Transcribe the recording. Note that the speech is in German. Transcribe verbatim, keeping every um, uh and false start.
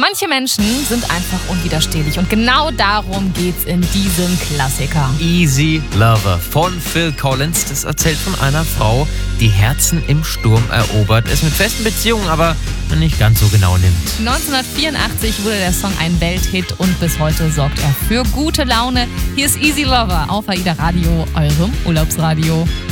Manche Menschen sind einfach unwiderstehlich und genau darum geht's in diesem Klassiker. Easy Lover von Phil Collins. Das erzählt von einer Frau, die Herzen im Sturm erobert, es mit festen Beziehungen aber nicht ganz so genau nimmt. neunzehnhundertvierundachtzig wurde der Song ein Welthit und bis heute sorgt er für gute Laune. Hier ist Easy Lover auf AIDA Radio, eurem Urlaubsradio.